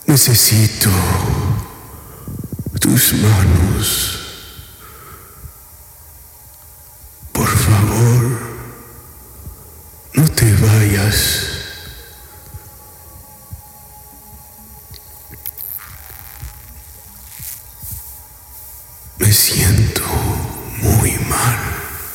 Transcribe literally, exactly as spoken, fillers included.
Necesito tus manos. Por favor, no te vayas. Me siento